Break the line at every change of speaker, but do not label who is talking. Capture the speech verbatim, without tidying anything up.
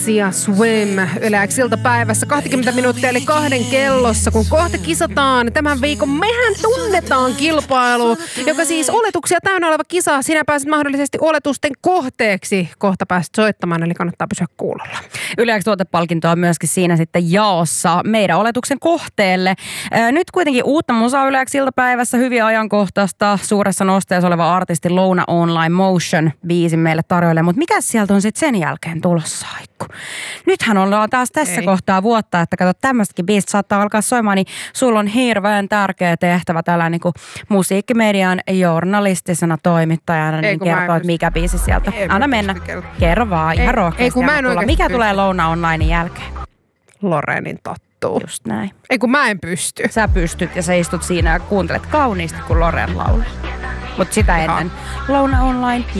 Ja Swim Yleäksi iltapäivässä kaksikymmentä minuuttia eli kahden kellossa, kun kohta kisataan tämän viikon Mehän tunnetaan -kilpailu, joka siis oletuksia täynnä oleva kisa. Sinä pääset mahdollisesti oletusten kohteeksi. Kohta pääset soittamaan, eli kannattaa pysyä kuulolla.
Yleäksi tuotepalkinto on myöskin siinä sitten jaossa meidän oletuksen kohteelle. Nyt kuitenkin uutta musaa Yleäksi iltapäivässä, hyvin ajankohtaista, suuressa nosteessa oleva artisti Louna Online Motion biisin meille tarjoilee. Mutta mikä sieltä on sitten sen jälkeen tulossa, Aikku? Nythän ollaan taas tässä Ei. kohtaa vuotta, että kato, tämmöistäkin biistä saattaa alkaa soimaan, niin sulla on hirveän tärkeä tehtävä tällä niin kuin musiikkimedian journalistisena toimittajana, niin kertoo, että mikä biisi sieltä. Ei, Anna mennä. Kerro vaan, ihan rohkeasti. Mikä pysty. Tulee Louna Onlinein jälkeen?
Lorenin Tattu.
Just näin.
Ei kun mä en pysty.
Sä pystyt ja sä istut siinä ja kuuntelet kauniisti, kun Loren laulaa. Mutta sitä ennen Louna Online.